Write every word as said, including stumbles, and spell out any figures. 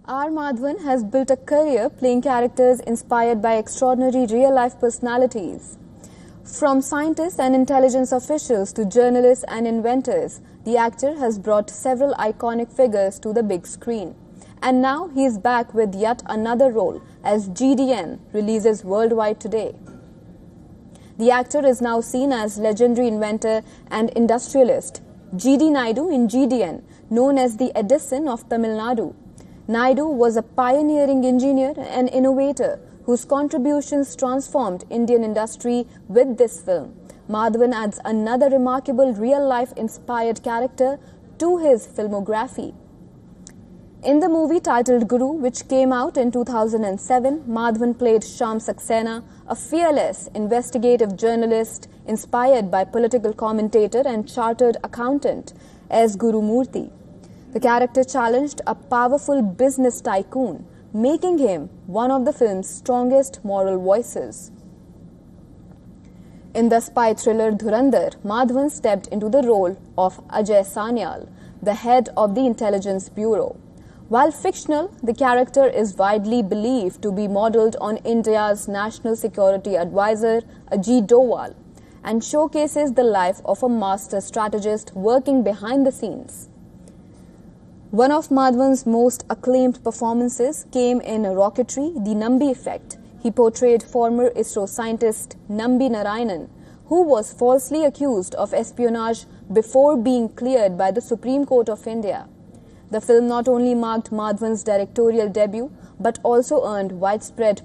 R. Madhavan has built a career playing characters inspired by extraordinary real-life personalities. From scientists and intelligence officials to journalists and inventors, the actor has brought several iconic figures to the big screen. And now he is back with yet another role as G D N releases worldwide today. The actor is now seen as legendary inventor and industrialist G D Naidu in G D N, known as the Edison of Tamil Nadu. Naidu was a pioneering engineer and innovator whose contributions transformed Indian industry with this film. Madhavan adds another remarkable real-life inspired character to his filmography. In the movie titled Guru, which came out in two thousand seven, Madhavan played Shyam Saxena, a fearless investigative journalist inspired by political commentator and chartered accountant as Guru Murthy. The character challenged a powerful business tycoon, making him one of the film's strongest moral voices. In the spy thriller Dhurandhar, Madhavan stepped into the role of Ajay Sanyal, the head of the Intelligence Bureau. While fictional, the character is widely believed to be modelled on India's National Security Advisor Ajit Doval and showcases the life of a master strategist working behind the scenes. One of Madhavan's most acclaimed performances came in Rocketry, The Nambi Effect. He portrayed former ISRO scientist Nambi Narayanan, who was falsely accused of espionage before being cleared by the Supreme Court of India. The film not only marked Madhavan's directorial debut, but also earned widespread